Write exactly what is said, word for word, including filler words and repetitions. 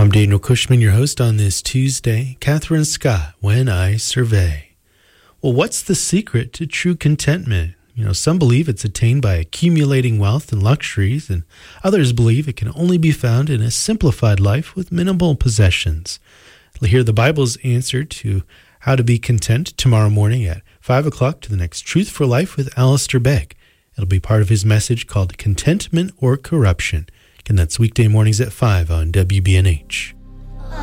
I'm Daniel Cushman, your host on this Tuesday. Catherine Scott, When I Survey. Well, what's the secret to true contentment? You know, some believe it's attained by accumulating wealth and luxuries, and others believe it can only be found in a simplified life with minimal possessions. We'll hear the Bible's answer to how to be content tomorrow morning at five o'clock to the next Truth for Life with Alistair Begg. It'll be part of his message called Contentment or Corruption. And that's weekday mornings at five on W B N H.